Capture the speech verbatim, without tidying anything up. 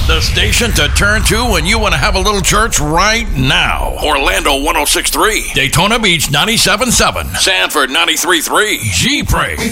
The station to turn to when you want to have a little church right now. Orlando one oh six point three. Daytona Beach ninety-seven point seven. Sanford ninety-three point three. G-Praise.